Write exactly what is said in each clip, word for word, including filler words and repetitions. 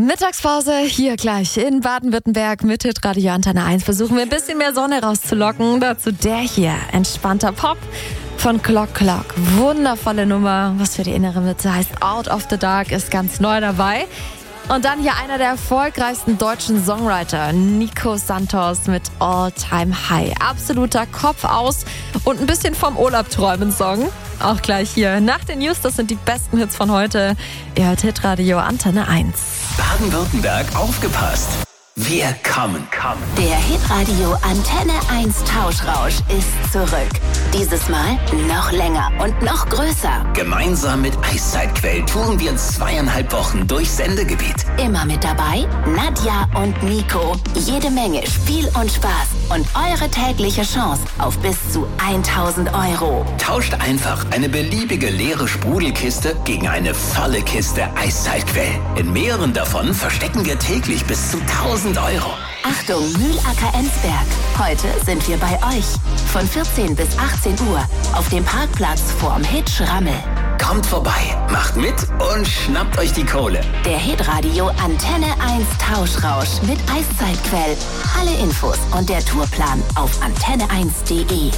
Mittagspause hier gleich in Baden-Württemberg mit Hitradio Antenne eins. Versuchen wir ein bisschen mehr Sonne rauszulocken. Dazu der hier, entspannter Pop von Clock Clock. Wundervolle Nummer, was für die innere Mitte heißt. Out of the Dark ist ganz neu dabei. Und dann hier einer der erfolgreichsten deutschen Songwriter, Nico Santos mit All Time High. Absoluter Kopf aus und ein bisschen vom Urlaub träumen Song. Auch gleich hier nach den News, das sind die besten Hits von heute. Ihr hört Hitradio Antenne eins. Baden-Württemberg, aufgepasst! Wir kommen, kommen. Der Hitradio Antenne eins Tauschrausch ist zurück. Dieses Mal noch länger und noch größer. Gemeinsam mit Eiszeitquell touren wir in zweieinhalb Wochen durchs Sendegebiet. Immer mit dabei Nadja und Nico. Jede Menge Spiel und Spaß und eure tägliche Chance auf bis zu tausend Euro. Tauscht einfach eine beliebige leere Sprudelkiste gegen eine volle Kiste Eiszeitquell. In mehreren davon verstecken wir täglich bis zu tausend Euro. Achtung, Mühlacker Enzberg. Heute sind wir bei euch. Von vierzehn bis achtzehn Uhr auf dem Parkplatz vorm Hitsch Rammel. Kommt vorbei, macht mit und schnappt euch die Kohle. Der Hitradio Antenne eins Tauschrausch mit Eiszeitquell. Alle Infos und der Tourplan auf antenne eins punkt de.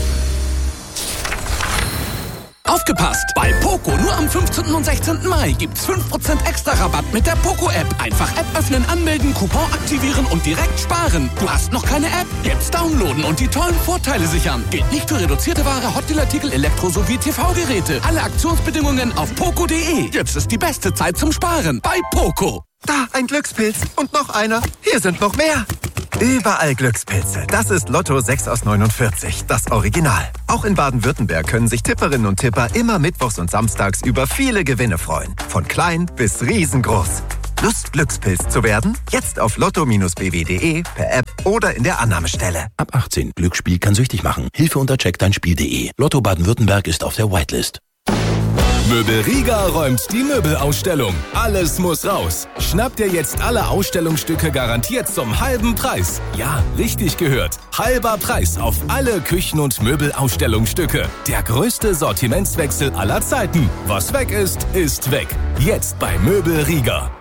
Aufgepasst! Bei Poco nur am fünfzehnten und sechzehnten Mai gibt's fünf Prozent extra Rabatt mit der Poco-App. Einfach App öffnen, anmelden, Coupon aktivieren und direkt sparen. Du hast noch keine App? Jetzt downloaden und die tollen Vorteile sichern. Gilt nicht für reduzierte Ware, Hotdealartikel, Elektro- sowie T V-Geräte. Alle Aktionsbedingungen auf poco punkt de. Jetzt ist die beste Zeit zum Sparen bei Poco. Da, ein Glückspilz. Und noch einer. Hier sind noch mehr. Überall Glückspilze. Das ist Lotto sechs aus neunundvierzig, das Original. Auch in Baden-Württemberg können sich Tipperinnen und Tipper immer mittwochs und samstags über viele Gewinne freuen. Von klein bis riesengroß. Lust, Glückspilz zu werden? Jetzt auf lotto b w punkt de, per App oder in der Annahmestelle. Ab achtzehn. Glücksspiel kann süchtig machen. Hilfe unter check dein Spiel punkt de. Lotto Baden-Württemberg ist auf der Whitelist. Möbel Riga räumt die Möbelausstellung. Alles muss raus. Schnappt dir jetzt alle Ausstellungsstücke garantiert zum halben Preis. Ja, richtig gehört. Halber Preis auf alle Küchen- und Möbelausstellungsstücke. Der größte Sortimentswechsel aller Zeiten. Was weg ist, ist weg. Jetzt bei Möbel Riga.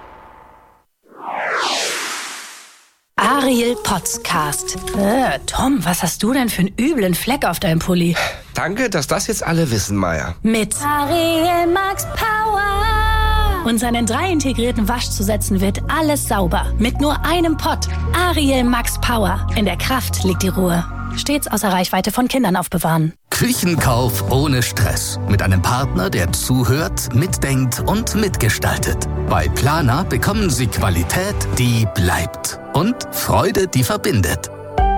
Ariel Podcast. Äh, Tom, was hast du denn für einen üblen Fleck auf deinem Pulli? Danke, dass das jetzt alle wissen, Maya. Mit Ariel Max Power. Und seinen drei integrierten Waschzusätzen wird alles sauber. Mit nur einem Pott. Ariel Max Power. In der Kraft liegt die Ruhe. Stets außer Reichweite von Kindern aufbewahren. Küchenkauf ohne Stress. Mit einem Partner, der zuhört, mitdenkt und mitgestaltet. Bei Planer bekommen Sie Qualität, die bleibt. Und Freude, die verbindet.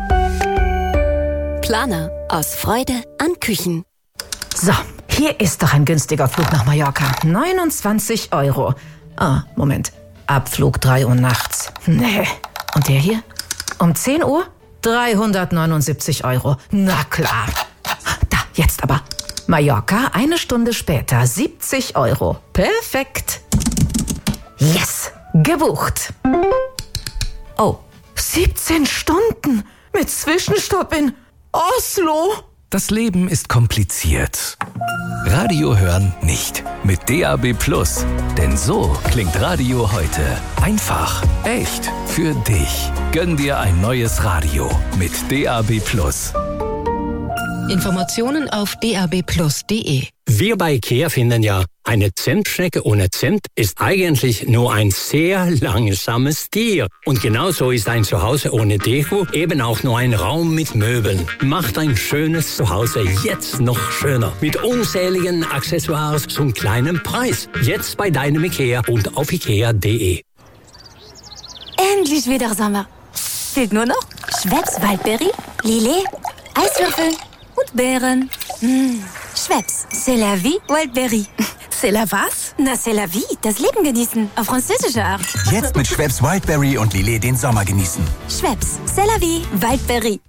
Planer. Aus Freude an Küchen. So, hier ist doch ein günstiger Flug nach Mallorca. neunundzwanzig Euro. Ah, Moment. Abflug drei Uhr nachts. Nee. Und der hier? Um zehn Uhr? dreihundertneunundsiebzig Euro. Na klar. Da, jetzt aber. Mallorca, eine Stunde später, siebzig Euro. Perfekt. Yes, gebucht. Oh, siebzehn Stunden mit Zwischenstopp in Oslo. Das Leben ist kompliziert. Radio hören nicht. Mit D A B Plus. Denn so klingt Radio heute. Einfach, echt, für dich. Gönn dir ein neues Radio mit D A B Plus. Informationen auf d a b plus punkt de. Wir bei IKEA finden ja, eine Zimtschnecke ohne Zimt ist eigentlich nur ein sehr langsames Tier. Und genauso ist ein Zuhause ohne Deko eben auch nur ein Raum mit Möbeln. Macht ein schönes Zuhause jetzt noch schöner. Mit unzähligen Accessoires zum kleinen Preis. Jetzt bei deinem IKEA und auf ikea punkt de. Endlich wieder Sommer. Fehlt nur noch Schweppes Waldberry, Lillet, Eiswürfel und Beeren. Mmh. Schweppes, c'est la vie, Wildberry. C'est la was? Na, c'est la vie, das Leben genießen, auf französische Art. Jetzt mit Schweppes Wildberry und Lillet den Sommer genießen. Schweppes, c'est la vie, Wildberry.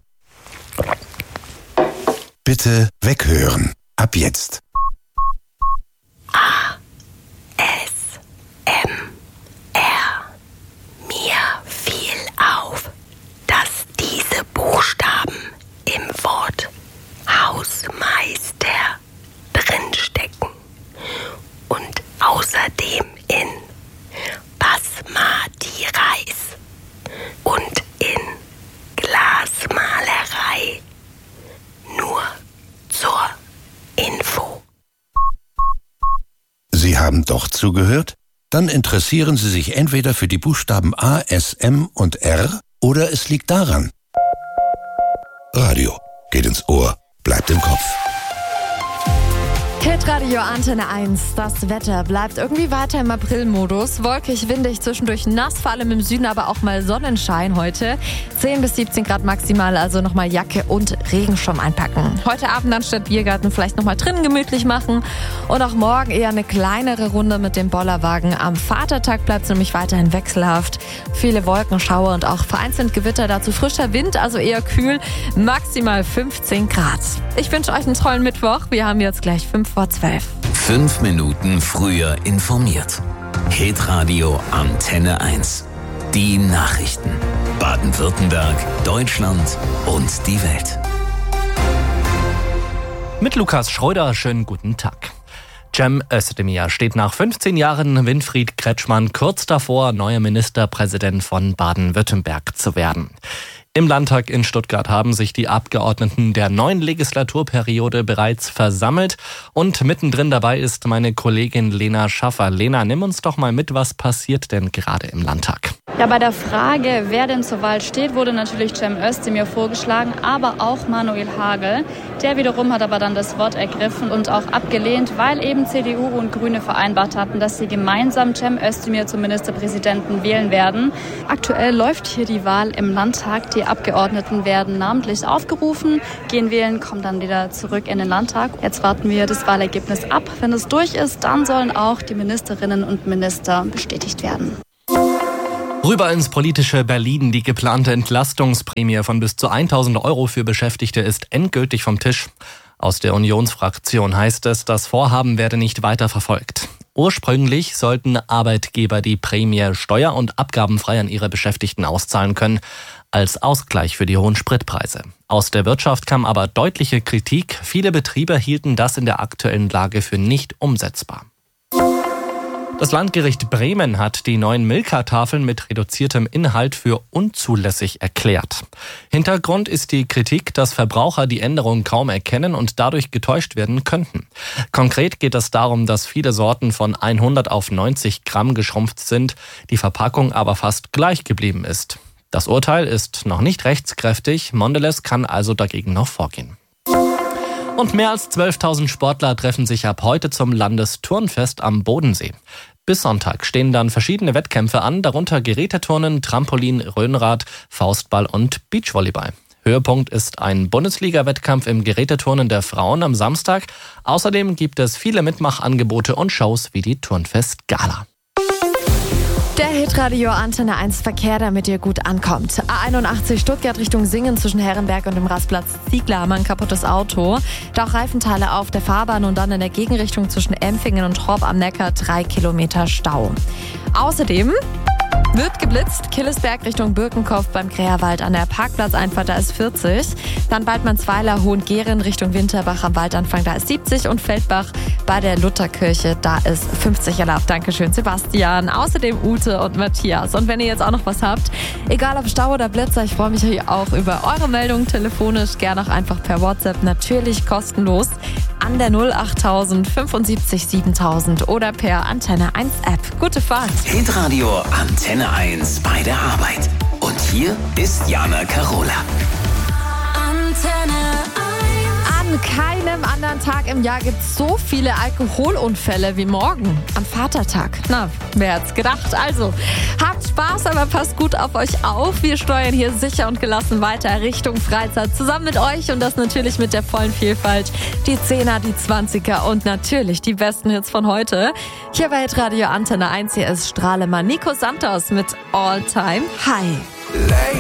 Bitte weghören. Ab jetzt. A. S. M. R. Mir fiel auf, dass diese Buchstaben im Wort Hausmeister drinstecken und außerdem in Basmati zugehört? Dann interessieren Sie sich entweder für die Buchstaben A, S, M und R oder es liegt daran. Radio geht ins Ohr, bleibt im Kopf. Hitradio Antenne eins. Das Wetter bleibt irgendwie weiter im Aprilmodus. Wolkig, windig, zwischendurch nass, vor allem im Süden, aber auch mal Sonnenschein heute. zehn bis siebzehn Grad maximal, also nochmal Jacke und Regenschirm einpacken. Heute Abend anstatt Biergarten vielleicht nochmal drinnen gemütlich machen. Und auch morgen eher eine kleinere Runde mit dem Bollerwagen. Am Vatertag bleibt es nämlich weiterhin wechselhaft. Viele Wolken, Schauer und auch vereinzelt Gewitter, dazu frischer Wind, also eher kühl. Maximal fünfzehn Grad. Ich wünsche euch einen tollen Mittwoch. Wir haben jetzt gleich fünf vor zwölf. Fünf Minuten früher informiert. Hitradio Antenne eins. Die Nachrichten. Baden-Württemberg, Deutschland und die Welt. Mit Lukas Schröder, schönen guten Tag. Cem Özdemir steht nach fünfzehn Jahren Winfried Kretschmann kurz davor, neuer Ministerpräsident von Baden-Württemberg zu werden. Im Landtag in Stuttgart haben sich die Abgeordneten der neuen Legislaturperiode bereits versammelt und mittendrin dabei ist meine Kollegin Lena Schaffer. Lena, nimm uns doch mal mit, was passiert denn gerade im Landtag? Ja, bei der Frage, wer denn zur Wahl steht, wurde natürlich Cem Özdemir vorgeschlagen, aber auch Manuel Hagel. Der wiederum hat aber dann das Wort ergriffen und auch abgelehnt, weil eben C D U und Grüne vereinbart hatten, dass sie gemeinsam Cem Özdemir zum Ministerpräsidenten wählen werden. Aktuell läuft hier die Wahl im Landtag. Die Abgeordneten werden namentlich aufgerufen, gehen wählen, kommen dann wieder zurück in den Landtag. Jetzt warten wir das Wahlergebnis ab. Wenn es durch ist, dann sollen auch die Ministerinnen und Minister bestätigt werden. Rüber ins politische Berlin. Die geplante Entlastungsprämie von bis zu tausend Euro für Beschäftigte ist endgültig vom Tisch. Aus der Unionsfraktion heißt es, das Vorhaben werde nicht weiter verfolgt. Ursprünglich sollten Arbeitgeber die Prämie steuer- und abgabenfrei an ihre Beschäftigten auszahlen können, als Ausgleich für die hohen Spritpreise. Aus der Wirtschaft kam aber deutliche Kritik. Viele Betriebe hielten das in der aktuellen Lage für nicht umsetzbar. Das Landgericht Bremen hat die neuen Milka-Tafeln mit reduziertem Inhalt für unzulässig erklärt. Hintergrund ist die Kritik, dass Verbraucher die Änderungen kaum erkennen und dadurch getäuscht werden könnten. Konkret geht es darum, dass viele Sorten von hundert auf neunzig Gramm geschrumpft sind, die Verpackung aber fast gleich geblieben ist. Das Urteil ist noch nicht rechtskräftig, Mondelez kann also dagegen noch vorgehen. Und mehr als zwölftausend Sportler treffen sich ab heute zum Landesturnfest am Bodensee. Bis Sonntag stehen dann verschiedene Wettkämpfe an, darunter Geräteturnen, Trampolin, Röhnrad, Faustball und Beachvolleyball. Höhepunkt ist ein Bundesliga-Wettkampf im Geräteturnen der Frauen am Samstag. Außerdem gibt es viele Mitmachangebote und Shows wie die Turnfest-Gala. Der Hitradio Antenne eins Verkehr, damit ihr gut ankommt. A einundachtzig Stuttgart Richtung Singen zwischen Herrenberg und dem Rastplatz Ziegler haben ein kaputtes Auto. Da auch Reifenteile auf der Fahrbahn und dann in der Gegenrichtung zwischen Empfingen und Horb am Neckar drei Kilometer Stau. Außerdem wird geblitzt, Killesberg Richtung Birkenkopf beim Kräherwald an der Parkplatzeinfahrt, da ist vierzig. Dann Waldmannsweiler, Hohengehren Richtung Winterbach am Waldanfang, da ist siebzig. Und Feldbach bei der Lutherkirche, da ist fünfzig erlaubt. Dankeschön, Sebastian. Außerdem Ute und Matthias. Und wenn ihr jetzt auch noch was habt, egal ob Stau oder Blitzer, ich freue mich hier auch über eure Meldungen telefonisch, gerne auch einfach per WhatsApp, natürlich kostenlos an der null achttausend fünfundsiebzig siebentausend oder per Antenne eins App. Gute Fahrt. Hitradio Antenne eins bei der Arbeit. Und hier ist Jana Karola. Antenne An keinem anderen Tag im Jahr gibt es so viele Alkoholunfälle wie morgen, am Vatertag. Na, wer hat's gedacht? Also, habt Spaß, aber passt gut auf euch auf. Wir steuern hier sicher und gelassen weiter Richtung Freizeit. Zusammen mit euch und das natürlich mit der vollen Vielfalt. Die Zehner, die Zwanziger und natürlich die besten Hits von heute. Hier bei Radio Antenne eins, hier ist Strahlemann Nico Santos mit All Time High.